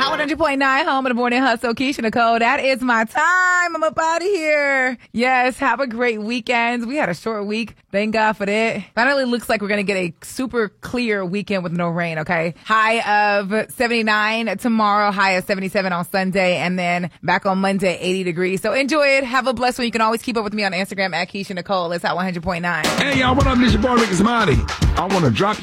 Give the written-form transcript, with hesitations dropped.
Hot 100.9, home of the morning hustle. Keisha Nicole, that is my time. I'm up out of here. Yes, have a great weekend. We had a short week. Thank God for that. Finally looks like we're going to get a super clear weekend with no rain, okay? High of 79 tomorrow, high of 77 on Sunday, and then back on Monday, 80 degrees. So enjoy it. Have a blessed one. You can always keep up with me on Instagram at Keisha Nicole. It's Hot 100.9. Hey, y'all, what up? This your boy, Ricky Smiley. I want to drop